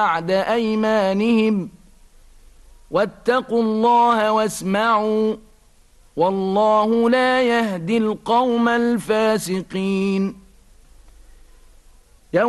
بعد أيمانهم واتقوا الله واسمعوا والله لا يهدي القوم الفاسقين.